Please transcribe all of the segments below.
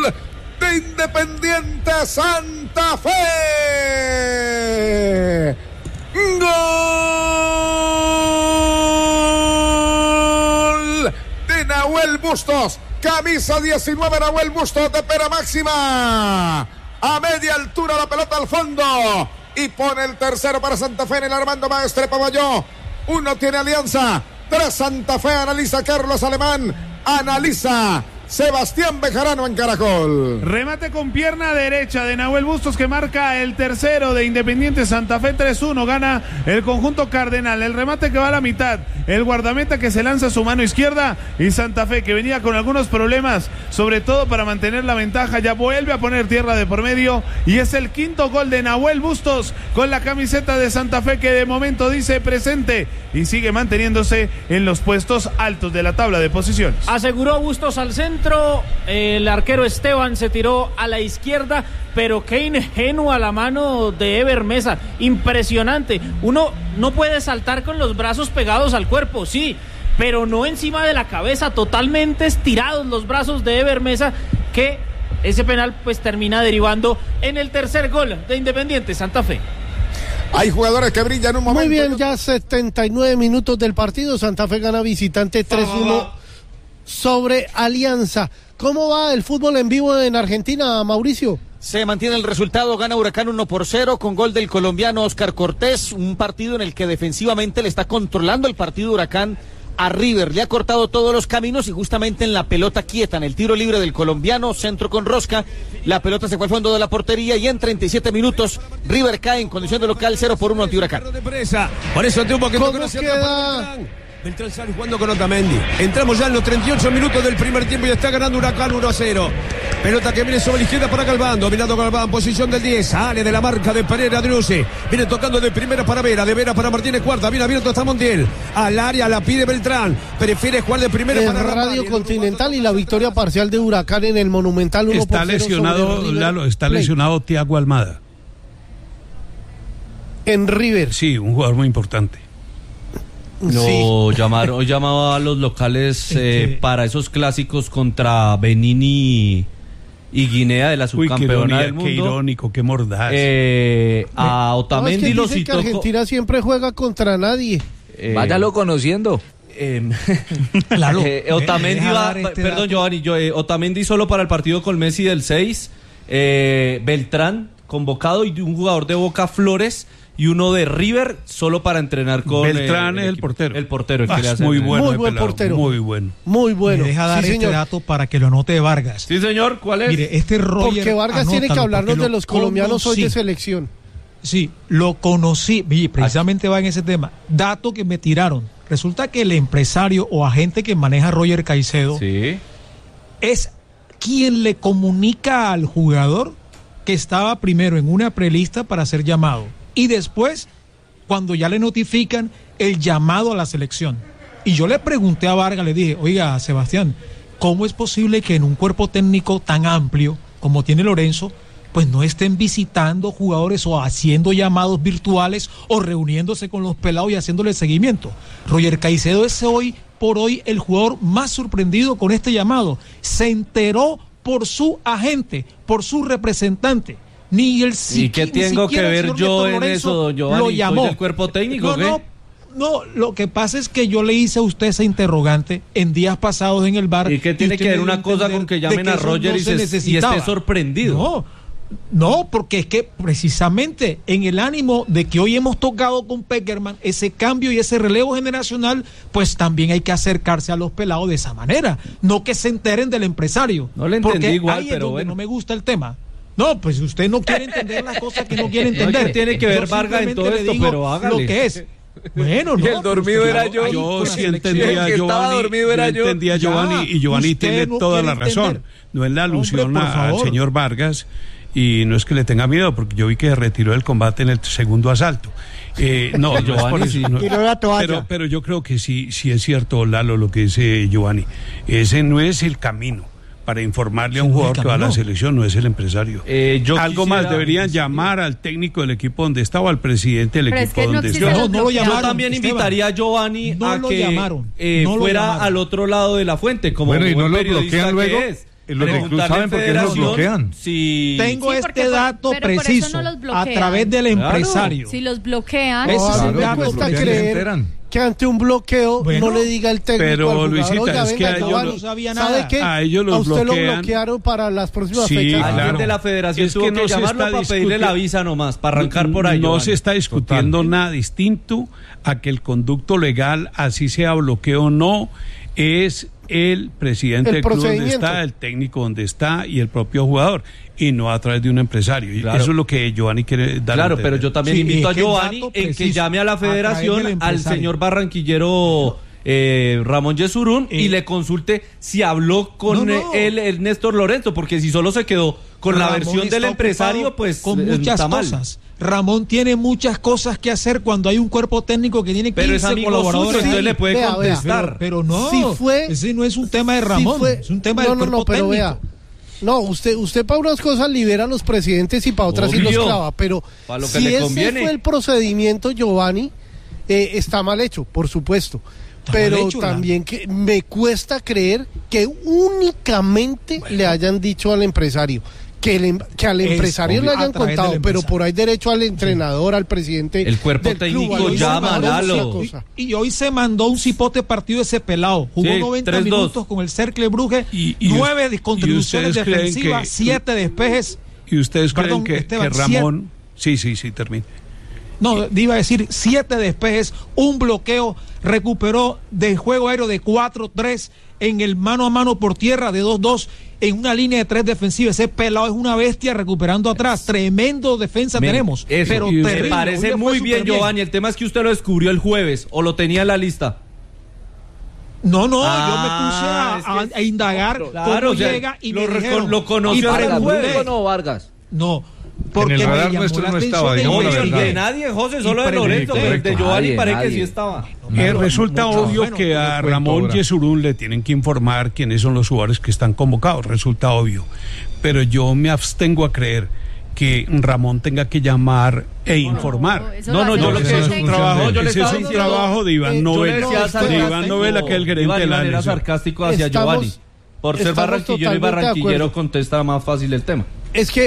de Independiente Santa Fe. ¡Gol! De Nahuel Bustos. Camisa 19, Nahuel Bustos de pera máxima. A media altura la pelota al fondo. Y pone el tercero para Santa Fe en el Armando Maestre Pavalló. 1 tiene Alianza. 3 Santa Fe. Analiza Carlos Alemán. Analiza Sebastián Bejarano en Caracol. Remate con pierna derecha de Nahuel Bustos que marca el tercero de Independiente Santa Fe. 3-1 gana el conjunto cardenal. El remate que va a la mitad, el guardameta que se lanza a su mano izquierda, y Santa Fe que venía con algunos problemas, sobre todo para mantener la ventaja, ya vuelve a poner tierra de por medio, y es el quinto gol de Nahuel Bustos con la camiseta de Santa Fe, que de momento dice presente y sigue manteniéndose en los puestos altos de la tabla de posiciones. Aseguró Bustos al centro, el arquero Esteban se tiró a la izquierda, pero qué ingenua la mano de Ever Mesa, impresionante. Uno no puede saltar con los brazos pegados al cuerpo, sí, pero no encima de la cabeza, totalmente estirados los brazos de Ever Mesa, que ese penal pues termina derivando en el tercer gol de Independiente Santa Fe. Hay jugadores que brillan un momento. Muy bien, ya 79 minutos del partido. Santa Fe gana visitante 3-1 sobre Alianza. ¿Cómo va el fútbol en vivo en Argentina, Mauricio? Se mantiene el resultado, gana Huracán 1-0 con gol del colombiano Oscar Cortés, un partido en el que defensivamente le está controlando el partido Huracán a River, le ha cortado todos los caminos, y justamente en la pelota quieta, en el tiro libre del colombiano, centro con rosca, la pelota se fue al fondo de la portería, y en 37 minutos River cae en condición de local 0-1 ante Huracán. Por eso tuvo que ¿Cómo queda? Beltrán sale jugando con Otamendi. Entramos ya en los 38 minutos del primer tiempo y está ganando Huracán 1-0. Pelota que viene sobre la izquierda para Galván, dominando Galván, posición del 10, sale de la marca de Pereira Driussi, viene tocando de primera para Vera, de Vera para Martínez Cuarta, bien abierto hasta Montiel, al área la pide Beltrán, prefiere jugar de primera para Radio Continental, y la victoria parcial de Huracán en el Monumental 1-0. Está lesionado, Lalo, está lesionado Thiago Almada. En River. Sí, un jugador muy importante. Lo llamaba a los locales para esos clásicos contra Benín y Guinea de la subcampeona del mundo. Qué irónico, qué mordaz. A Otamendi lo citó. Que Argentina siempre juega contra nadie. Váyalo conociendo. Claro. Otamendi Otamendi solo para el partido con Messi del 6. Beltrán convocado, y un jugador de Boca, Flores, y uno de River solo para entrenar con Beltrán es el portero. El portero, el que le hace muy buen portero. Muy bueno. Muy bueno. Me deja dar este dato para que lo anote Vargas. Sí, señor, ¿cuál es? Mire, este Roger, porque Vargas tiene que hablarnos de los colombianos hoy de selección. Sí, lo conocí, y precisamente va en ese tema. Dato que me tiraron. Resulta que el empresario o agente que maneja Roger Caicedo es quien le comunica al jugador que estaba primero en una prelista para ser llamado, y después, cuando ya le notifican, el llamado a la selección. Y yo le pregunté a Vargas, le dije, oiga, Sebastián, ¿cómo es posible que en un cuerpo técnico tan amplio como tiene Lorenzo, pues no estén visitando jugadores o haciendo llamados virtuales o reuniéndose con los pelados y haciéndole seguimiento? Roger Caicedo es hoy por hoy el jugador más sorprendido con este llamado. Se enteró por su agente, por su representante. Ni el ¿Y qué tengo que ver yo en eso, Giovanni? Lo llamó. ¿Soy del cuerpo técnico? No, lo que pasa es que yo le hice a usted esa interrogante en días pasados en el bar. ¿Y qué tiene que ver una cosa con que llamen a Roger y esté sorprendido? No, porque es que precisamente en el ánimo de que hoy hemos tocado con Peckerman ese cambio y ese relevo generacional, pues también hay que acercarse a los pelados de esa manera, no que se enteren del empresario. No le entendí porque igual, ahí pero es donde bueno. no me gusta el tema. No, pues usted no quiere entender las cosas que no quiere entender. No, tiene que ver Vargas en todo esto, pero hágale. Lo que es. Bueno, y el dormido era yo. Yo sí entendía, Giovanni, y Giovanni tiene toda la razón. No es la alusión al señor Vargas, y no es que le tenga miedo, porque yo vi que se retiró del combate en el segundo asalto. No, Giovanni sí. Pero yo creo que sí es cierto, Lalo, lo que dice Giovanni. Ese no es el camino para informarle a un jugador que va a la selección, no es el empresario. Algo más, deberían llamar al técnico del equipo donde estaba, al presidente del equipo donde estaba. No lo llamaron. Yo también invitaría a Giovanni a que fuera al otro lado de la fuente, como bueno, y no lo periodista bloquean luego. que es. Los del club saben por qué los bloquean. Sí. Tengo este dato preciso a través del empresario. Si los bloquean, que ante un bloqueo no le diga el técnico pero al jugador, Luisita, es que a ellos no sabía nada. ¿Sabe qué? A ellos los usted bloquean. lo bloquearon para las próximas Sí, fechas. claro. Alguien de la federación Es tuvo que no que se llamarlo está para pedirle la visa nomás, para arrancar por ahí. No Giovanni. se está discutiendo nada distinto a que el conducto legal, así sea bloqueo o no, es el presidente del club donde está, el técnico donde está y el propio jugador, y no a través de un empresario. Y eso es lo que Giovanni quiere dar. Claro, pero yo también invito a Giovanni en que llame a la federación, al señor barranquillero Ramón Yesurún, y le consulte si habló con él, el Néstor Lorenzo, porque si solo se quedó con la versión del empresario, pues con muchas cosas. Ramón tiene muchas cosas que hacer cuando hay un cuerpo técnico que tiene 15 colaboradores. Entonces le puede contestar. Pero no, ese no es un tema de Ramón, es un tema del cuerpo técnico. Vea. No, usted para unas cosas libera a los presidentes y para otras sí los clava, pero si ese fue el procedimiento, Giovanni, está mal hecho, por supuesto. Pero también que me cuesta creer que únicamente le hayan dicho al empresario, que al empresario le hayan contado, pero por ahí derecho al entrenador, al presidente. El cuerpo técnico llama, Lalo. Y hoy se mandó un cipote partido ese pelado. Jugó 90 minutos con el Cercle Brugge, 9 contribuciones defensivas, 7 despejes. ¿Y ustedes creen que Ramón... Sí, termine. No, iba a decir 7 despejes, un bloqueo, recuperó del juego aéreo de 4-3 en el mano a mano por tierra de 2-2 en una línea de 3 defensiva. Ese pelado es una bestia recuperando atrás. Tremendo defensa tenemos. Pero me parece muy bien, Giovanni. El tema es que usted lo descubrió el jueves o lo tenía en la lista. No, yo me puse a indagar cómo llega y lo conoció el jueves. ¿O Vargas? No. Porque en el radar nuestro no estaba, digamos la verdad. De nadie, José, solo de Lorenzo, pero el de Giovanni parece que sí estaba. Resulta obvio que a Ramón Yesurún le tienen que informar quiénes son los jugadores que están convocados, resulta obvio. Pero yo me abstengo a creer que Ramón tenga que llamar e informar. No, yo lo que es un trabajo, ese es un trabajo de Iván Novela, que es el gerente de la manera sarcástico hacia Giovanni. Por ser barranquillero y barranquillero contesta más fácil el tema. Es que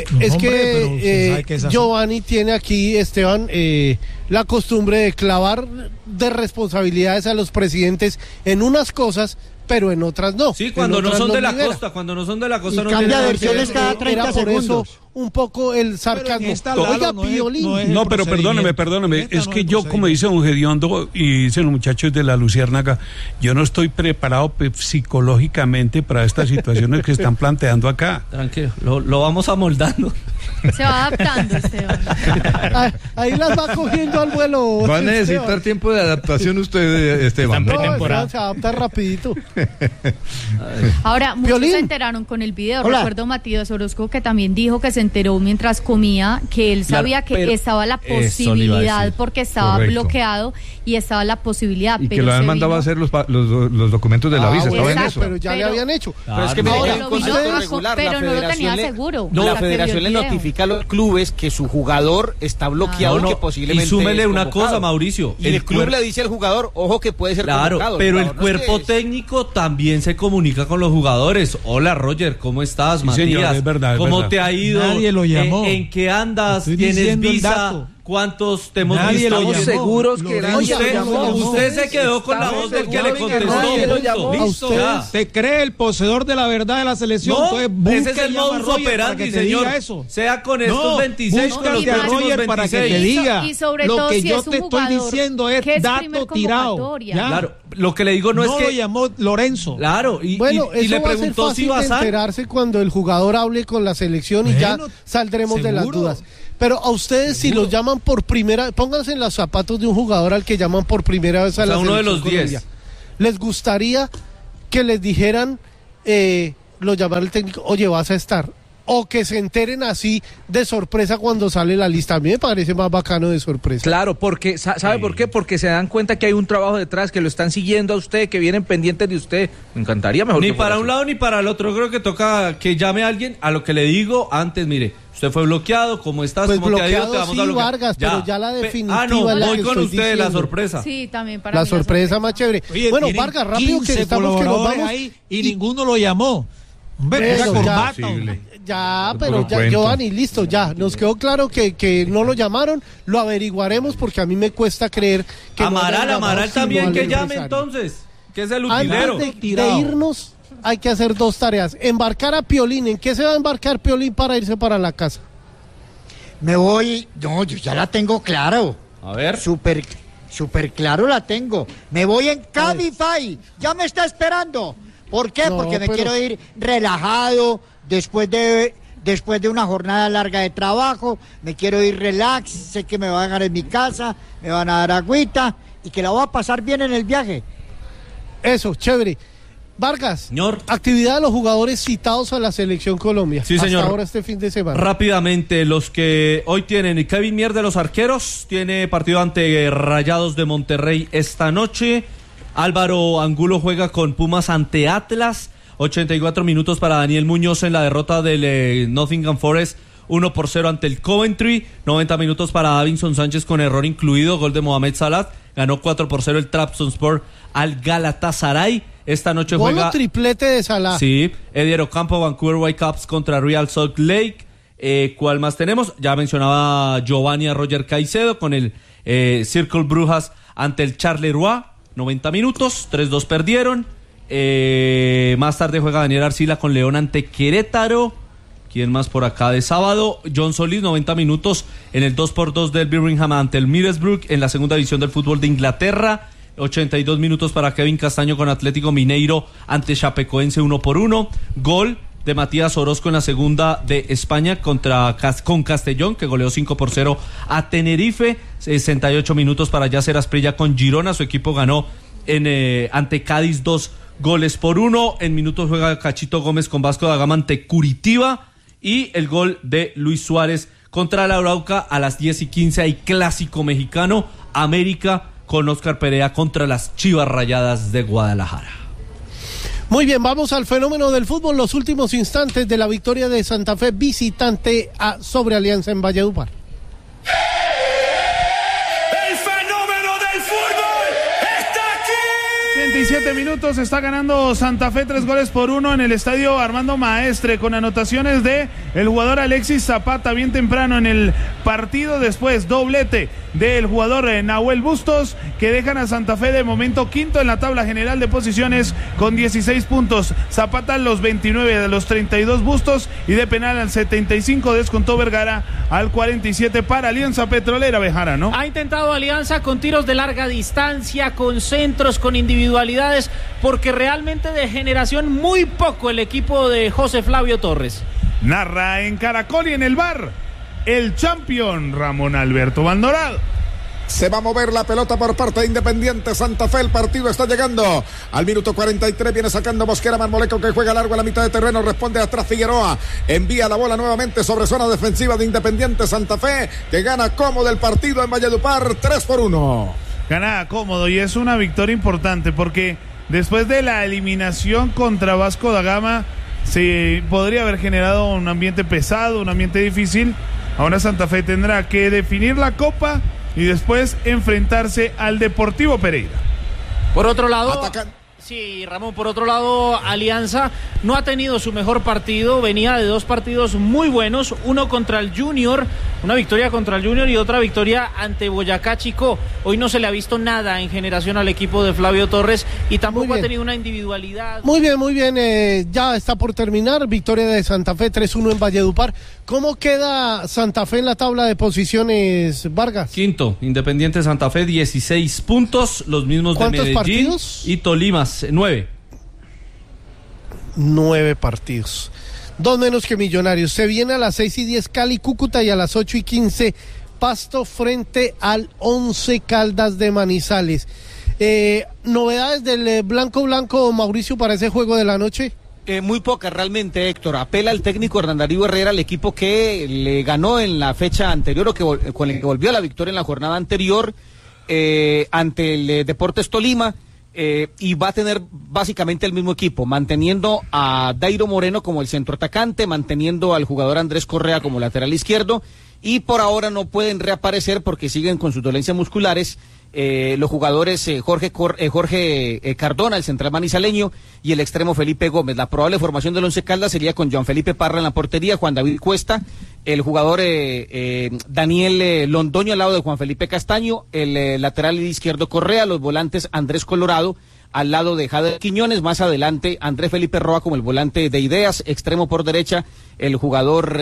Giovanni tiene aquí, Esteban, la costumbre de clavar de responsabilidades a los presidentes en unas cosas, pero en otras no. Sí, cuando no son de la costa, no cambia versiones cada 30 segundos. Eso un poco el sarcasmo. Oiga, Piolín. No, pero perdóneme, es que yo, como dice don Gediondo y dicen los muchachos de la Luciérnaga, yo no estoy preparado psicológicamente para estas situaciones que están planteando acá. Tranquilo, lo vamos amoldando. Se va adaptando, Esteban. Ahí las va cogiendo al vuelo. Va a necesitar Esteban. tiempo de adaptación usted, Esteban. No, Esteban se adapta rapidito. Ahora, muchos Piolín. se enteraron con el video. Hola. Recuerdo Matías Orozco que también dijo que se enteró mientras comía, que él sabía que estaba la posibilidad porque estaba bloqueado y estaba la posibilidad. Y que lo habían mandado a hacer los documentos de la visa, estaba en eso. Pero ya le habían hecho. Pero es que me regular, pero no lo tenía seguro. La federación le notifica a los clubes que su jugador está bloqueado y que posiblemente. Y súmele una cosa, Mauricio. Y el club le dice al jugador, ojo que puede ser convocado. Pero el cuerpo técnico también se comunica con los jugadores. Hola, Roger, ¿cómo estás, Matías? Señor, es verdad, ¿Cómo te ha ido? Nadie lo llamó. ¿En qué andas? ¿Tienes visa? ¿Cuántos te hemos visto? Estamos seguros que nadie lo llamó. Usted se quedó con la voz del que le contestó. Listo. ¿Te cree el poseedor de la verdad de la selección? No, ese es el modus operandi, señor. Sea con estos 26, con los próximos 26. Para que te diga. Y sobre lo todo que si yo es un te estoy jugador diciendo es dato tirado. Claro, lo que le digo no es que lo llamó Lorenzo. Claro, y eso le preguntó va a ser si iba a enterarse cuando el jugador hable con la selección y ya saldremos de las dudas. Pero a ustedes, si los llaman por primera, pónganse en los zapatos de un jugador al que llaman por primera vez a la selección uno de los Colombia. 10. ¿Les gustaría que les dijeran, lo llamara el técnico, oye, vas a estar? O que se enteren así de sorpresa cuando sale la lista. A mí me parece más bacano de sorpresa. Claro, porque ¿sabe por qué? Porque se dan cuenta que hay un trabajo detrás, que lo están siguiendo a usted, que vienen pendientes de usted. Me encantaría mejor. Ni para un lado ni para el otro. Creo que toca que llame a alguien. A lo que le digo antes, mire, usted fue bloqueado, ¿cómo estás? Pues ¿Cómo te ha ido? bloqueado Te vamos sí, a bloquear. Vargas, pero ya la definitiva no, es la voy que con estoy ustedes, diciendo. la sorpresa. Sí, también para la sorpresa más chévere. Oye, bueno, Vargas, rápido que estamos que nos vamos. Ahí y ninguno lo llamó. Pero Giovanni, listo, ya. Nos quedó claro que no lo llamaron, lo averiguaremos porque a mí me cuesta creer que Amaral también que llame entonces, que es el utilero. Antes de irnos hay que hacer dos tareas. Embarcar a Piolín. ¿En qué se va a embarcar Piolín para irse para la casa? Me voy, yo ya la tengo claro. A ver. Súper claro la tengo. Me voy en Cabify. Ya me está esperando. ¿Por qué? Porque me quiero ir relajado después de una jornada larga de trabajo. Me quiero ir relax. Sé que me van a dar en mi casa, me van a dar agüita y que la voy a pasar bien en el viaje. Eso, chévere. Vargas, señor. Actividad de los jugadores citados a la Selección Colombia. Sí, señor. Hasta ahora este fin de semana. Rápidamente, los que hoy tienen: Kevin Mier de los arqueros, tiene partido ante Rayados de Monterrey esta noche. Álvaro Angulo juega con Pumas ante Atlas. 84 minutos para Daniel Muñoz en la derrota del Nottingham Forest 1-0 ante el Coventry. 90 minutos para Davinson Sánchez con error incluido, gol de Mohamed Salah. Ganó 4-0 el Trabzonspor al Galatasaray. Esta noche juega triplete de Salah. Sí, Eddie Ocampo, Vancouver Whitecaps contra Real Salt Lake. ¿Cuál más tenemos? Ya mencionaba Giovanni a Roger Caicedo con el Circle Brujas ante el Charleroi. 90 minutos, 3-2 perdieron. Más tarde juega Daniel Arcila con León ante Querétaro. ¿Quién más por acá de sábado? John Solís, 90 minutos en el 2x2 del Birmingham ante el Middlesbrough en la segunda división del fútbol de Inglaterra. 82 minutos para Kevin Castaño con Atlético Mineiro ante Chapecoense 1-1. Gol de Matías Orozco en la segunda de España con Castellón, que goleó 5-0 a Tenerife. 68 minutos para Yasser Asprilla con Girona. Su equipo ganó ante Cádiz 2-1. En minutos juega Cachito Gómez con Vasco da Gama ante Curitiba. Y el gol de Luis Suárez contra la Arauca a las 10:15. Hay clásico mexicano, América con Oscar Perea contra las Chivas Rayadas de Guadalajara. Muy bien, vamos al fenómeno del fútbol. Los últimos instantes de la victoria de Santa Fe visitante sobre Alianza en Valledupar. El fenómeno del fútbol está aquí. 27 minutos, está ganando Santa Fe 3-1 en el estadio Armando Maestre, con anotaciones de el jugador Alexis Zapata bien temprano en el partido. Después doblete del jugador Nahuel Bustos, que dejan a Santa Fe de momento quinto en la tabla general de posiciones con 16 puntos. Zapata los 29 de los 32 Bustos, y de penal al 75 descontó Vergara al 47 para Alianza Petrolera. Bejara, ¿no? Ha intentado Alianza con tiros de larga distancia, con centros, con individualidades, porque realmente de generación muy poco el equipo de José Flavio Torres. Narra en Caracol y en el VAR el campeón Ramón Alberto Maldonado. Se va a mover la pelota por parte de Independiente Santa Fe. El partido está llegando al minuto 43. Viene sacando Mosquera Marmoleco, que juega largo a la mitad de terreno. Responde atrás Figueroa. Envía la bola nuevamente sobre zona defensiva de Independiente Santa Fe, que gana cómodo el partido en Valledupar 3-1. Gana cómodo, y es una victoria importante porque después de la eliminación contra Vasco da Gama se podría haber generado un ambiente pesado, un ambiente difícil. Ahora Santa Fe tendrá que definir la Copa y después enfrentarse al Deportivo Pereira. Por otro lado, sí, Ramón, por otro lado, Alianza no ha tenido su mejor partido. Venía de dos partidos muy buenos, uno contra el Junior, una victoria contra el Junior y otra victoria ante Boyacá Chicó. Hoy no se le ha visto nada en generación al equipo de Flavio Torres, y tampoco ha tenido una individualidad. Muy bien, ya está por terminar. Victoria de Santa Fe 3-1 en Valledupar. ¿Cómo queda Santa Fe en la tabla de posiciones, Vargas? Quinto, Independiente Santa Fe 16 puntos, los mismos de Medellín partidos? Y Tolima 9. 9 partidos. 2 menos que Millonarios. Se viene a las 6:10 Cali, Cúcuta, y a las 8:15 Pasto frente al 11 Caldas de Manizales. ¿Novedades del Blanco Mauricio para ese juego de la noche? Muy pocas realmente, Héctor. Apela el técnico Hernán Darío Herrera, el equipo que le ganó en la fecha anterior, o que con el que volvió a la victoria en la jornada anterior ante el Deportes Tolima. Y va a tener básicamente el mismo equipo, manteniendo a Dairo Moreno como el centroatacante, manteniendo al jugador Andrés Correa como lateral izquierdo, y por ahora no pueden reaparecer porque siguen con sus dolencias musculares los jugadores Jorge Cardona, el central manizaleño, y el extremo Felipe Gómez. La probable formación del Once Caldas sería con Joan Felipe Parra en la portería, Juan David Cuesta, el jugador Daniel Londoño al lado de Juan Felipe Castaño, el lateral izquierdo Correa, los volantes Andrés Colorado al lado de Jader Quiñones, más adelante Andrés Felipe Roa como el volante de ideas, extremo por derecha el jugador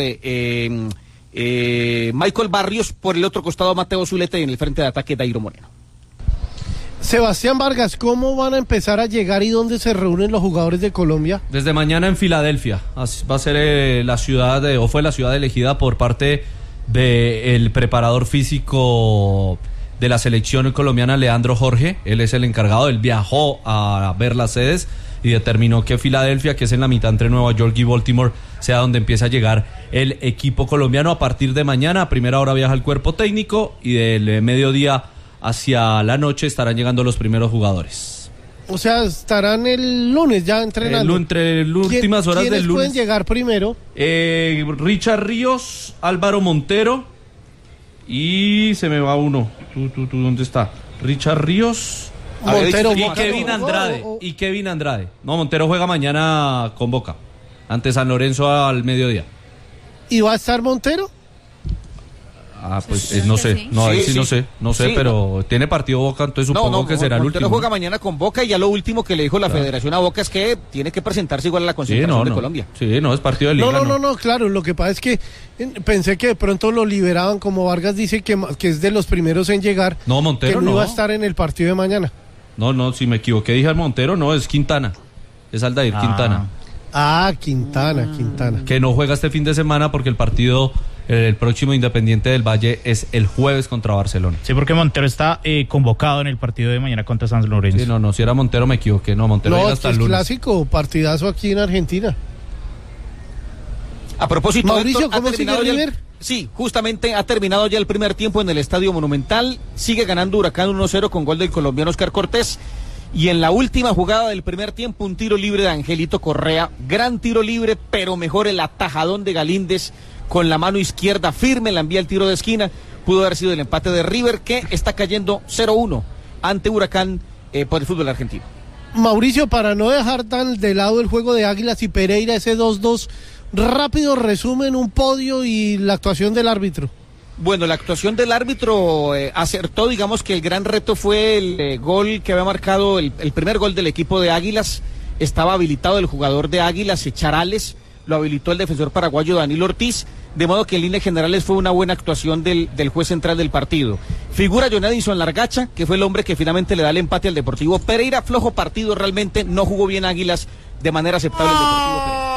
Michael Barrios, por el otro costado Mateo Zuleta y en el frente de ataque Dairo Moreno. Sebastián Vargas, ¿cómo van a empezar a llegar y dónde se reúnen los jugadores de Colombia? Desde mañana en Filadelfia. Va a ser la ciudad, o fue la ciudad elegida por parte del preparador físico de la selección colombiana, Leandro Jorge. Él es el encargado, él viajó a ver las sedes y determinó que Filadelfia, que es en la mitad entre Nueva York y Baltimore, sea donde empieza a llegar el equipo colombiano. A partir de mañana, a primera hora viaja el cuerpo técnico y del mediodía hacia la noche estarán llegando los primeros jugadores. O sea, estarán el lunes ya entrenando. Entre las últimas horas del lunes. ¿Quiénes pueden llegar primero? Richard Ríos, Álvaro Montero y se me va uno. ¿Tú dónde está? Richard Ríos, Montero y Kevin Andrade. Y Kevin Andrade. No, Montero juega mañana con Boca, ante San Lorenzo al mediodía. ¿Y va a estar Montero? Pues no sé, no sé, pero tiene partido Boca, entonces supongo que será el último. Montero juega mañana con Boca y ya lo último que le dijo la federación a Boca es que tiene que presentarse igual a la concentración de Colombia. Sí, no, es partido de liga. No, claro, lo que pasa es que pensé que de pronto lo liberaban, como Vargas dice que es de los primeros en llegar. No, Montero que no iba a estar en el partido de mañana. No, si me equivoqué dije al Montero, no, es Quintana, es Aldair Quintana. Quintana. Que no juega este fin de semana porque el partido, el próximo Independiente del Valle, es el jueves contra Barcelona. Sí, porque Montero está convocado en el partido de mañana contra San Lorenzo. Sí, no, si era Montero me equivoqué. No, Montero llega hasta el lunes. Clásico, partidazo aquí en Argentina. A propósito, Mauricio, ¿cómo sigue River? Sí, justamente ha terminado ya el primer tiempo en el Estadio Monumental. Sigue ganando Huracán 1-0 con gol del colombiano Oscar Cortés. Y en la última jugada del primer tiempo, un tiro libre de Angelito Correa. Gran tiro libre, pero mejor el atajadón de Galíndez con la mano izquierda firme, la envía el tiro de esquina. Pudo haber sido el empate de River, que está cayendo 0-1 ante Huracán por el fútbol argentino. Mauricio, para no dejar tan de lado el juego de Águilas y Pereira, ese 2-2, rápido resumen, un podio y la actuación del árbitro. Bueno, la actuación del árbitro acertó, digamos que el gran reto fue el gol que había marcado, el primer gol del equipo de Águilas. Estaba habilitado el jugador de Águilas, Charales, lo habilitó el defensor paraguayo Danilo Ortiz, de modo que en líneas generales fue una buena actuación del juez central del partido. Figura John Edison Largacha, que fue el hombre que finalmente le da el empate al Deportivo Pereira. Flojo partido realmente, no jugó bien Águilas, de manera aceptable el Deportivo Pereira.